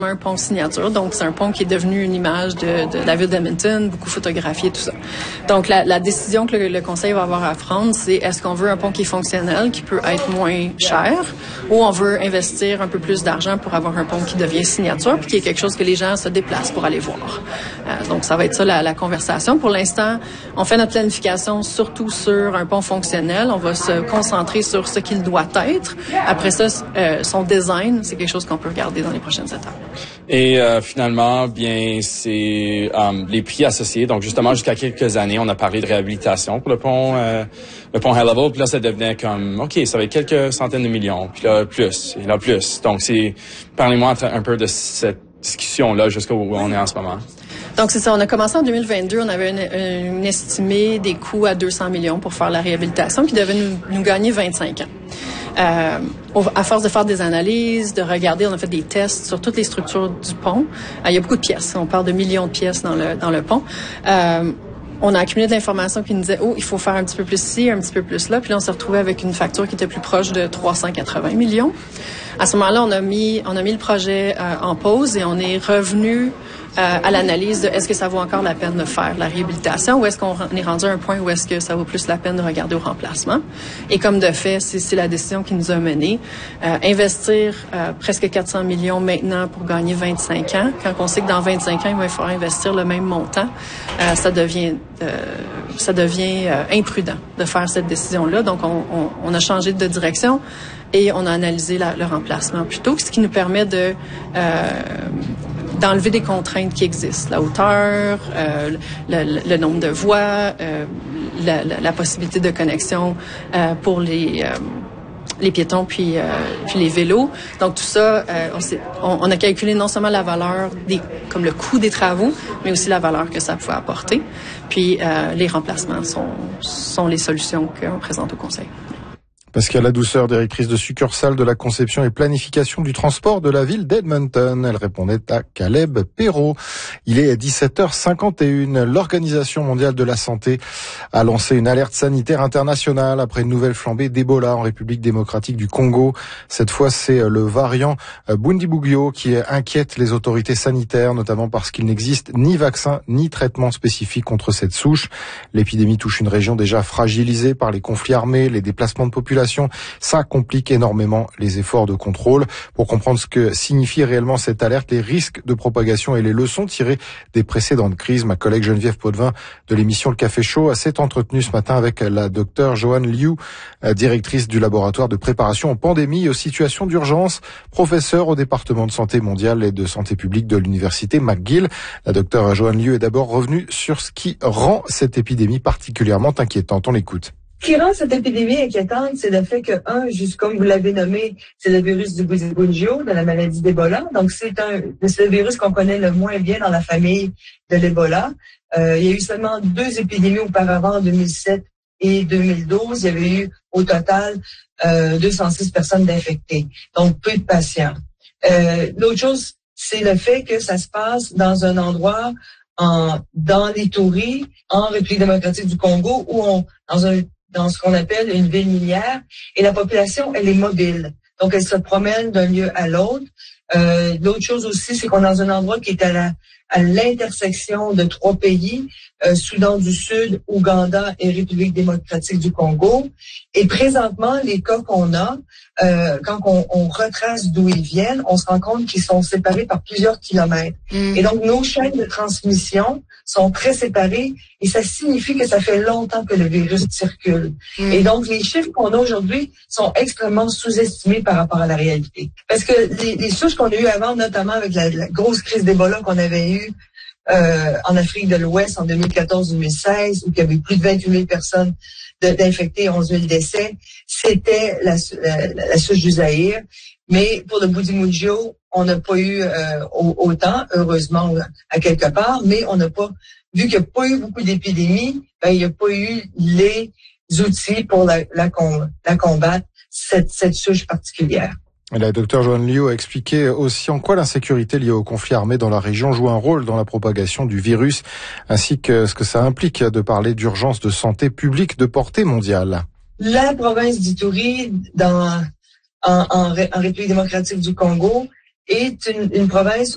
un pont signature, donc c'est un pont qui est devenu une image de la ville d'Edmonton, beaucoup photographié et tout ça. Donc la décision que le conseil va avoir à prendre, c'est est-ce qu'on veut un pont qui est fonctionnel, qui peut être moins cher, ou on veut investir un peu plus d'argent pour avoir un pont qui devient signature, puis qui est quelque chose que les gens se déplacent pour aller voir. Donc ça va être ça la conversation. Pour l'instant, on fait notre planification surtout sur un pont fonctionnel. On va se concentrer sur ce qu'il doit être. Après ça, son design, c'est quelque chose qu'on peut regarder dans les prochaines étapes. Et finalement, bien, c'est les prix associés. Donc, justement, jusqu'à quelques années, on a parlé de réhabilitation pour le pont High Level. Puis là, ça devenait comme, OK, ça va être quelques centaines de millions. Puis là, plus. Et là, plus. Donc, parlez-moi un peu de cette discussion-là jusqu'où on est en ce moment. Donc, c'est ça. On a commencé en 2022. On avait une estimée des coûts à 200 millions pour faire la réhabilitation qui devait nous gagner 25 ans. À force de faire des analyses, de regarder, on a fait des tests sur toutes les structures du pont. Il y a beaucoup de pièces. On parle de millions de pièces dans le pont. On a accumulé de l'information qui nous disait, il faut faire un petit peu plus ici, un petit peu plus là. Puis là, on s'est retrouvé avec une facture qui était plus proche de 380 millions. À ce moment-là, on a mis le projet en pause et on est revenu à l'analyse de est-ce que ça vaut encore la peine de faire la réhabilitation ou est-ce qu'on est rendu à un point où est-ce que ça vaut plus la peine de regarder au remplacement. Et comme de fait, c'est la décision qui nous a menés. Investir presque 400 millions maintenant pour gagner 25 ans, quand on sait que dans 25 ans, il va falloir investir le même montant, ça devient imprudent de faire cette décision-là. Donc, on a changé de direction et on a analysé le remplacement plutôt, ce qui nous permet d'enlever des contraintes qui existent, la hauteur, le nombre de voies, la possibilité de connexion pour les piétons puis les vélos. Donc tout ça, on a calculé non seulement la valeur comme le coût des travaux, mais aussi la valeur que ça pouvait apporter. Puis les remplacements sont les solutions qu'on présente au conseil. Pascale Ladouceur, directrice de succursale de la conception et planification du transport de la ville d'Edmonton. Elle répondait à Caleb Perrault. Il est 17h51. L'Organisation mondiale de la santé a lancé une alerte sanitaire internationale après une nouvelle flambée d'Ebola en République démocratique du Congo. Cette fois, c'est le variant Bundibugyo qui inquiète les autorités sanitaires, notamment parce qu'il n'existe ni vaccin ni traitement spécifique contre cette souche. L'épidémie touche une région déjà fragilisée par les conflits armés, les déplacements de population. Ça complique énormément les efforts de contrôle. Pour comprendre ce que signifie réellement cette alerte, les risques de propagation et les leçons tirées des précédentes crises, ma collègue Geneviève Potvin de l'émission Le Café Chaud s'est entretenue ce matin avec la docteure Joanne Liu, directrice du laboratoire de préparation aux pandémies et aux situations d'urgence, professeure au département de santé mondiale et de santé publique de l'université McGill. La docteure Joanne Liu est d'abord revenue sur ce qui rend cette épidémie particulièrement inquiétante. On l'écoute. Ce qui rend cette épidémie inquiétante, c'est le fait que, juste comme vous l'avez nommé, c'est le virus du Bundibugyo, de la maladie d'Ebola. Donc, c'est le virus qu'on connaît le moins bien dans la famille de l'Ebola. Il y a eu seulement 2 épidémies auparavant, en 2007 et 2012. Il y avait eu, au total, 206 personnes infectées. Donc, peu de patients. L'autre chose, c'est le fait que ça se passe dans un endroit dans l'Ituri, en République démocratique du Congo, où dans ce qu'on appelle une ville minière, et la population, elle est mobile. Donc, elle se promène d'un lieu à l'autre. L'autre chose aussi, c'est qu'on est dans un endroit qui est à l'intersection de 3 pays, Soudan du Sud, Ouganda et République démocratique du Congo. Et présentement, les cas qu'on a, quand on retrace d'où ils viennent, on se rend compte qu'ils sont séparés par plusieurs kilomètres. Et donc, nos chaînes de transmission sont très séparées et ça signifie que ça fait longtemps que le virus circule. Et donc, les chiffres qu'on a aujourd'hui sont extrêmement sous-estimés par rapport à la réalité. Parce que les souches qu'on a eues avant, notamment avec la grosse crise d'Ebola qu'on avait eue en Afrique de l'Ouest en 2014-2016, où il y avait plus de 28 000 personnes d'infectés, 11 000 décès, c'était la souche du Zaïre. Mais pour le Bundibugyo, on n'a pas eu autant, heureusement, à quelque part, mais on n'a pas, vu qu'il n'y a pas eu beaucoup d'épidémies, il n'y a pas eu les outils pour la combattre, cette souche particulière. La docteure Joanne Liu a expliqué aussi en quoi l'insécurité liée au conflit armé dans la région joue un rôle dans la propagation du virus, ainsi que ce que ça implique de parler d'urgence de santé publique de portée mondiale. La province d'Ituri, en République démocratique du Congo, est une province